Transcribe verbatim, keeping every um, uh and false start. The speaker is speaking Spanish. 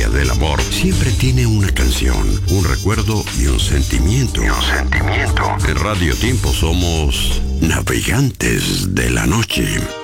del amor siempre tiene una canción, un recuerdo y un sentimiento. Y un sentimiento. En Radio Tiempo somos navegantes de la noche.